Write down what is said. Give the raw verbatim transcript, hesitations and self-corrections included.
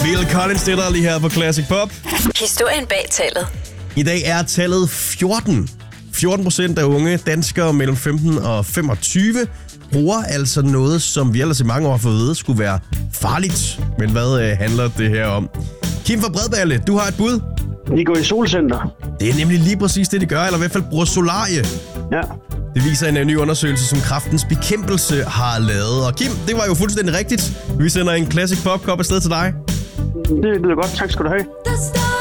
Phil Collins, det er lige her på Classic Pop. Historien bag tallet. I dag er tallet fjorten. fjorten procent af unge danskere mellem femten og femogtyve bruger altså noget, som vi ellers i mange år har fået at vide, skulle være farligt. Men hvad øh, handler det her om? Kim fra Bredballe, du har et bud. Vi går i solcenter. Det er nemlig lige præcis det, de gør, eller i hvert fald bruger solarie. Ja. Det viser en ny undersøgelse, som Kræftens Bekæmpelse har lavet. Og Kim, det var jo fuldstændig rigtigt. Vi sender en Classic Pop-kop afsted til dig. Det lyder godt. Tak skal du have.